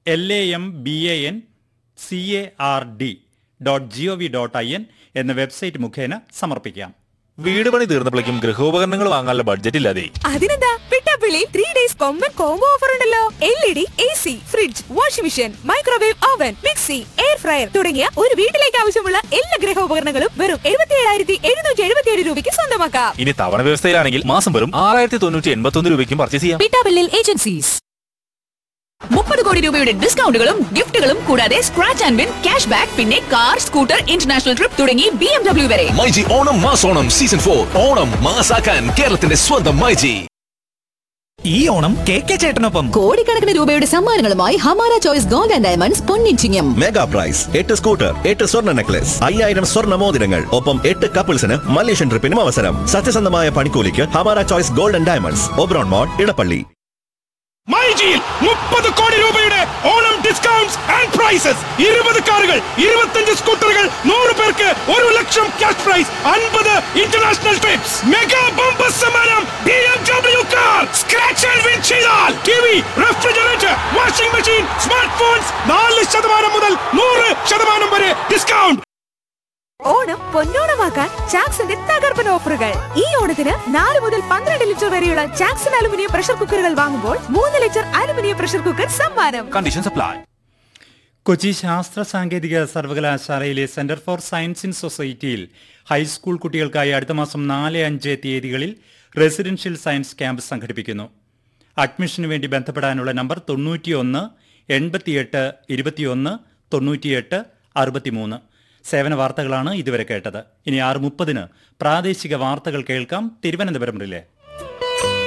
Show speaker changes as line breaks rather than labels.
LAMBANCARD.gov.in എന്ന website മുഖേന സമർപ്പിക്കാം.
വീട് പണി തീർന്നപ്പോഴേക്കും ഗൃഹോപകരണങ്ങൾ വാങ്ങാനുള്ള ബഡ്ജറ്റ് ഇല്ലാതെ.
അതിനെന്താ, പിട്ടാപ്പിള്ളി 3 days കൊമ്പൻ കോംബോ ഓഫർ ഉണ്ടല്ലോ. LED, AC, fridge, washing machine, microwave oven, mixie, air fryer തുടങ്ങിയ ഒരു വീട്ടിലേക്ക് ആവശ്യമുള്ള എല്ലാ ഗൃഹോപകരണങ്ങളും വെറും 77,777 രൂപയ്ക്ക് സ്വന്തമാക്കാം.
ഇനി തവണ വ്യവസ്ഥയിലാണെങ്കിൽ മാസം വെറും 6,981 രൂപയ്ക്കും പർച്ചേസ് ചെയ്യാം.
പിട്ടാപ്പിള്ളി ഏജൻസീസ്. 30 കോടി രൂപയുടെ ഡിസ്കൗണ്ടുകളും ഗിഫ്റ്റുകളും കൂടാതെ scratch and win, cash back, പിന്നെ കാർ, സ്കൂട്ടർ, ഇന്റർനാഷണൽ ട്രിപ്പ് തുടങ്ങി BMW വരെ.
മൈജി ഓണം മാസോണം സീസൺ 4 ഓണം മാസാക്കാൻ കേരളത്തിന്റെ സ്വന്തം മൈജി.
ഈ ഓണം KK ചേട്ടനൊപ്പം
കോടിക്കണക്കിന് രൂപയുടെ സമ്മാനങ്ങളുമായി Hamara choice gold and diamonds പൊന്നിച്ചിങ്ങം.
Mega price 8 scooter, 8 സ്വർണ്ണ നെക്ലസ്, 5000 സ്വർണ്ണ മോതിരങ്ങൾ, ഒപ്പം 8 കപ്പിൾസിന് മലേഷ്യൻ ട്രിപ്പിനും അവസരം. സത്യസന്ധമായ പണിക്കൂലിക്ക് Hamara choice gold and diamonds, Oberon മോൾ, ഇടപ്പള്ളി.
മൈജിയിൽ 30 കോടി രൂപയുടെ ഓണം ഡിസ്കൗണ്ട്സ് ആൻഡ് പ്രൈസസ്. 20 കാറുകൾ, 25 സ്കൂട്ടറുകൾ, 100 പേർക്ക് 1 ലക്ഷം cash prize, 50 international TRIPS. Mega bumper സമ്മാനം BMW car. Scratch and win ചെയ്താൽ TV, refrigerator, washing machine, smart phones 4% മുതൽ 100% വരെ ഡിസ്കൗണ്ട്.
ഓണം പൊന്നോണമാക്കാൻ ചാക്സിന്റെ തകർപ്പൻ ഓഫറുകൾ. ഈ ഓണത്തിന് 4 മുതൽ 12 ലിറ്റർ വരെയുള്ള ചാക്സൺ അലുമിനിയം പ്രഷർ കുക്കറുകൾ വാങ്ങുമ്പോൾ 3 ലിറ്റർ അലുമിനിയം പ്രഷർ കുക്കർ സമ്മാനം.
Conditions apply.
കൊച്ചി ശാസ്ത്ര സാങ്കേതിക സർവകലാശാലയിലെ സെന്റർ ഫോർ സയൻസ് ഇൻ സൊസൈറ്റിയിൽ ഹൈസ്കൂൾ കുട്ടികൾക്കായി അടുത്ത മാസം 4-5 തീയതികളിൽ റെസിഡൻഷ്യൽ സയൻസ് ക്യാമ്പ് സംഘടിപ്പിക്കുന്നു. അഡ്മിഷനു വേണ്ടി ബന്ധപ്പെടാനുള്ള നമ്പർ 91 88 21 98 63. സേവന വാർത്തകളാണ് ഇതുവരെ കേട്ടത്. ഇനി 6:30 പ്രാദേശിക വാർത്തകൾ കേൾക്കാം തിരുവനന്തപുരം റിലേ.